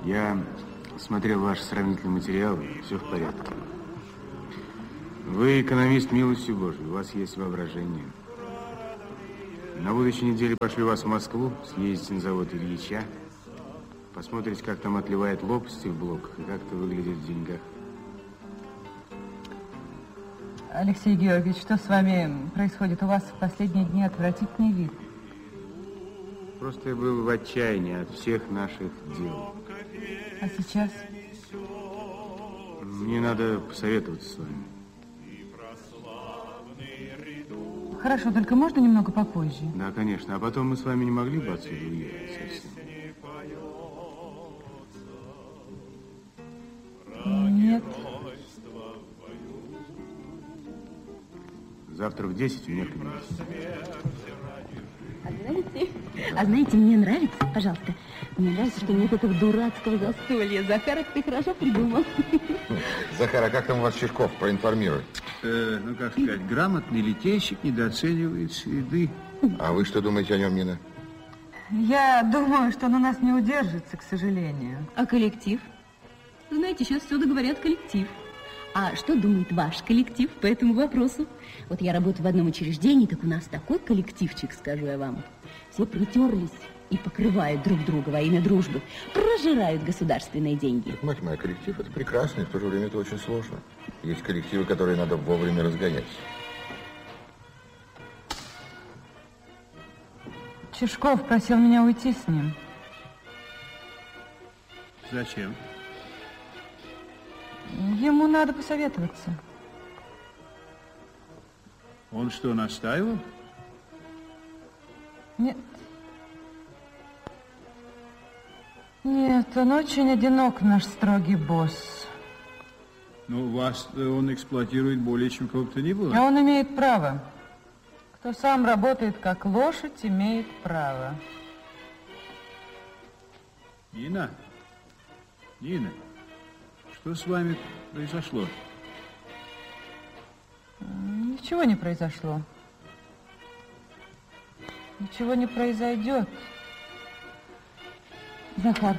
Я смотрел ваш сравнительный материал, и все в порядке. Вы экономист милостью Божией, у вас есть воображение. На будущей неделе пошлю вас в Москву, съездите на завод Ильича, посмотрите, как там отливает лопасти в блоках и как это выглядит в деньгах. Алексей Георгиевич, что с вами происходит? У вас в последние дни отвратительный вид. Просто я был в отчаянии от всех наших дел. А сейчас? Мне надо посоветоваться с вами. Хорошо, только можно немного попозже? Да, конечно. А потом мы с вами не могли бы отсюда уехать совсем? Нет. Завтра в 10 у меня кабинет. А знаете, мне нравится, пожалуйста, мне нравится, что нет этого дурацкого застолья. Захар, ты хорошо придумал. Захар, а как там вас Чижков проинформирует? Ну, как сказать, грамотный литейщик недооценивает среды. А вы что думаете о нем, Нина? Я думаю, что он у нас не удержится, к сожалению. А коллектив? Знаете, сейчас всюду говорят коллектив. А что думает ваш коллектив по этому вопросу? Вот я работаю в одном учреждении, так у нас такой коллективчик, скажу я вам. Все притерлись и покрывают друг друга во имя дружбы, прожирают государственные деньги. Так, мать моя, коллектив это прекрасно, и в то же время это очень сложно. Есть коллективы, которые надо вовремя разгонять. Чижков просил меня уйти с ним. Зачем? Ему надо посоветоваться. Он что, настаивал? Нет. Нет, он очень одинок, наш строгий босс. Ну, вас он эксплуатирует более, чем кого бы то ни было. А он имеет право. Кто сам работает как лошадь, имеет право. Нина? Нина? Что с вами произошло? Ничего не произошло. Ничего не произойдет. Захар,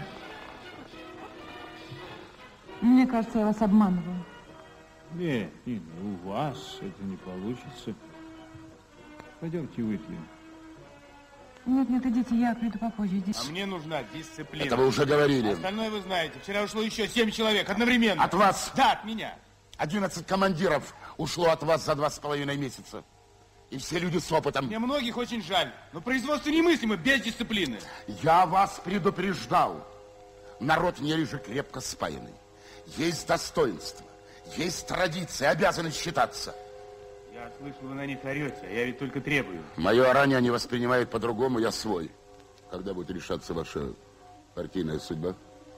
мне кажется, я вас обманываю. Нет, Нина, у вас это не получится. Пойдемте выпьем. Нет, нет, идите, я приду попозже. Идите. А мне нужна дисциплина. Это вы уже говорили. Остальное вы знаете. Вчера ушло еще 7 человек одновременно. От вас? Да, от меня. 11 командиров ушло от вас за 2,5 месяца. И все люди с опытом. Мне многих очень жаль, но производство немыслимо без дисциплины. Я вас предупреждал. Народ в Нереже крепко спаянный. Есть достоинство, есть традиции, обязаны считаться. Я слышу, вы на них орете, а я ведь только требую. Мое орание они воспринимают по-другому, я свой. Когда будет решаться ваша партийная судьба?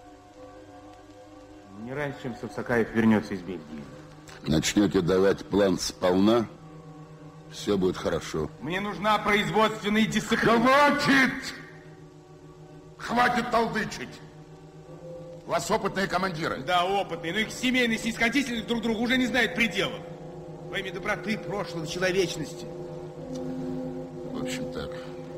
Не раньше, чем Савсакаев вернется из Бельгии. Начнете давать план сполна, все будет хорошо. Мне нужна производственная дисциплина. Хватит! Хватит толдычить! У вас опытные командиры. Да, опытные, но их семейные снисходительность друг другу уже не знает пределов. Во имя доброты, прошлого, человечности. В общем так.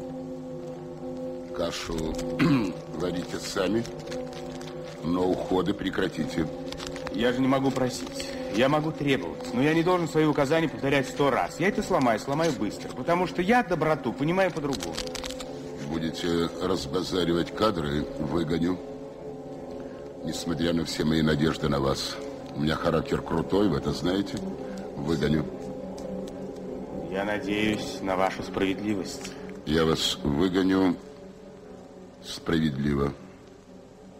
Кашу варите сами, но уходы прекратите. Я же не могу просить. Я могу требовать, но я не должен свои указания повторять 100 раз. Я это сломаю быстро, потому что я доброту понимаю по-другому. Будете разбазаривать кадры, выгоню. Несмотря на все мои надежды на вас. У меня характер крутой, вы это знаете. Выгоню. Я надеюсь на вашу справедливость. Я вас выгоню справедливо.